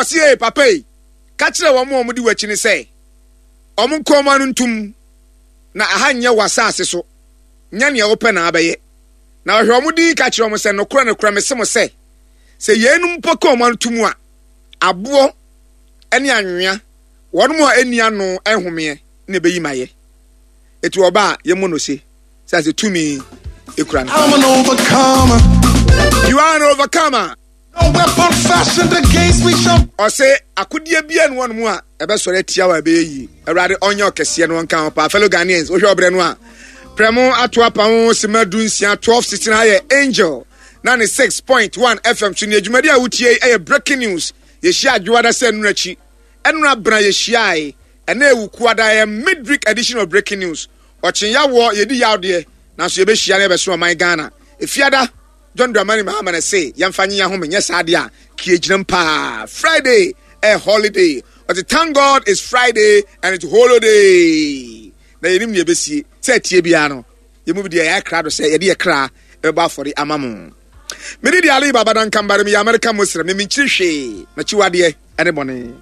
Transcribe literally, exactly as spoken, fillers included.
Osie papa yi ka kire wo mo mo di wachi ni say omo nkoma no ntum na aha nye wasase so nya ne wo pe na abaye na hwe omo di ka kire omo say no kura ne kura me se mo say se yenum poko omo ntum a abo ene anwea wonu mo eni ano ehome ne beyi maye etu oba ye mo no se say se tumi ekura I'm an overcomer. You are an overcomer. No weapon fashioned against me shall. O say akodie bia no wonu a ebe sore tia wa be yi awrade onye okese no nkan pa fellow Ghanaians wo hwe obre no a premo ato apa ho semadu nsia twelve sixteen aye Angel ninety-six point one F M tuni adwumadi a wutie aye breaking news ye hia adwada se nu achi enu abra ye hia ai ena ewuku ada ye midweek edition of breaking news ochinya wo ye di yawde na so ye be hia na be so man Ghana efiada John Dramani Mahama say yamfanyi ya home nyesa ade a kiejinam pa Friday a holiday but thank God is Friday and it's holiday na yenim ye besie say tie bia no ye mu bi de ya kra do say ye de ye kra e ba for the amamu me di Ali Baba dan kambare me America Muslim me minchiri hwe na chiwade ene bone